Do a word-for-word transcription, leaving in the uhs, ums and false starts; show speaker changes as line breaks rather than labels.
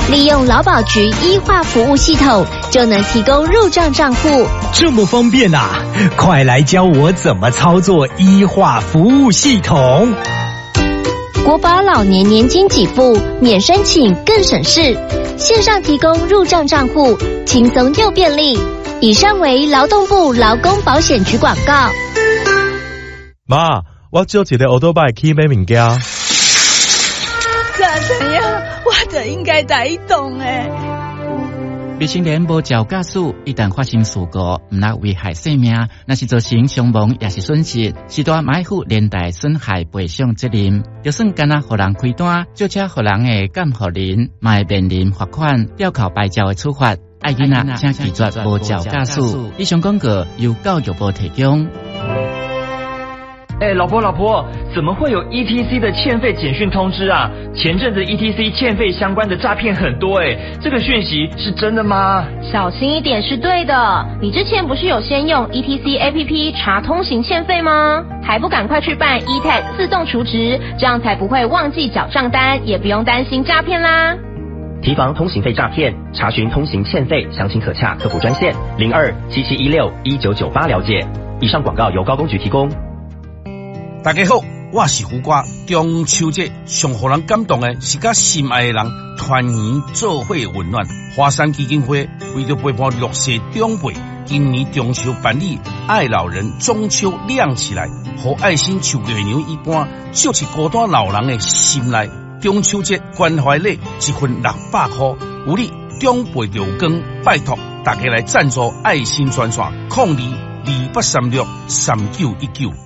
利用劳保局医化服务系统就能提供入账账户。
这么方便啊！快来教我怎么操作医化服务系统。
国保老年年金给付免申请更省事，线上提供入账账户，轻松又便利。以上为劳动部劳工保险局广告。
妈，我借一个奥多拜去买物件。
咋怎样？我就应该在移动诶。
未成年无照驾驶，一旦发生事故，唔那危害生命，那是造成伤亡也是损失，是大买负连带损害赔偿责任。就算干那互人开单，就车互人诶监护人，嘛会面临罚款、吊扣牌照诶处罚。爱囡仔请记住无照驾驶。以上广告由教育部提供。
哎，老婆老婆，怎么会有 E T C 的欠费简讯通知啊？前阵子 E T C 欠费相关的诈骗很多哎，这个讯息是真的吗？
小心一点是对的。你之前不是有先用 E T C A P P 查通行欠费吗？还不赶快去办 E T A G 自动储值，这样才不会忘记缴账单，也不用担心诈骗啦。
提防通行费诈骗，查询通行欠费详情可洽客服专线零二七七一六一九九八了解。以上广告由高工局提供。
大家好，我是胡瓜。中秋节上互人感动的是甲心爱的人团圆做伙温暖。华山基金会为着陪伴弱势长辈，今年中秋办理爱老人中秋亮起来，和爱心像月娘一般，照进孤单老人的心内。中秋节关怀礼一份六百块，有你长辈着光，拜托大家来赞助爱心专线，零二二八三六三九一九。